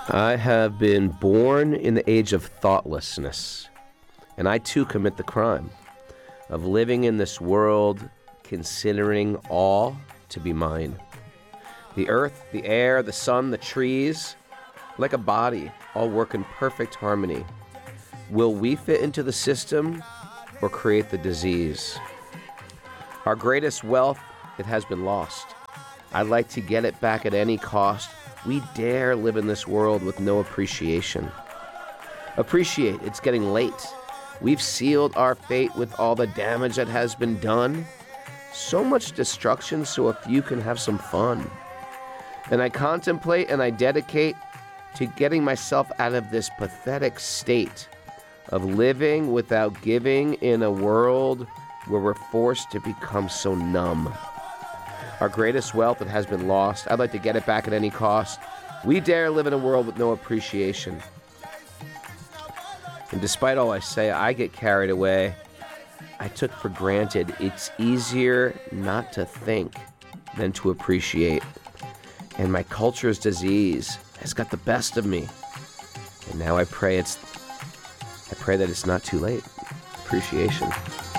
I have been born in the age of thoughtlessness, and I too commit the crime of living in this world considering all to be mine. The earth, the air, the sun, the trees, like a body, all work in perfect harmony. Will we fit into the system or create the disease? Our greatest wealth, it has been lost. I'd like to get it back at any cost. We dare live in this world with no appreciation. Appreciate, it's getting late. We've sealed our fate with all the damage that has been done. So much destruction so a few can have some fun. And I contemplate and I dedicate to getting myself out of this pathetic state of living without giving in a world where we're forced to become so numb. Our greatest wealth that has been lost, I'd like to get it back at any cost. We dare live in a world with no appreciation. And despite all I say, I get carried away. I took for granted it's easier not to think than to appreciate. And my culture's disease has got the best of me. And now I pray that it's not too late. Appreciation.